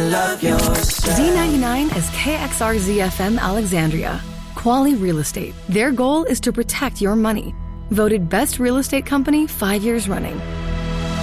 love yourself. Z99 is KXRZ-FM Alexandria. Quality Real Estate. Their goal is to protect your money. Voted Best Real Estate Company 5 years running.